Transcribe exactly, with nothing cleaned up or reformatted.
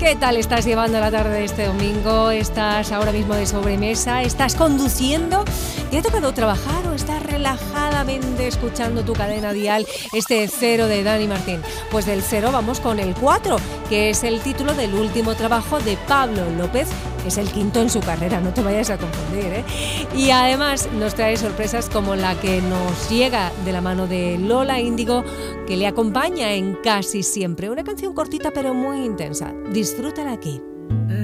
¿Qué tal estás llevando la tarde de este domingo? ¿Estás ahora mismo de sobremesa? ¿Estás conduciendo? ¿Te ha tocado trabajar o estás relajadamente escuchando tu cadena dial, este Cero de Dani Martín? Pues del cero vamos con el cuatro, que es el título del último trabajo de Pablo López, que es el quinto en su carrera, no te vayas a confundir, ¿eh? Y además nos trae sorpresas como la que nos llega de la mano de Lola Índigo, que le acompaña en Casi Siempre, una canción cortita pero muy intensa. Disfrútala aquí.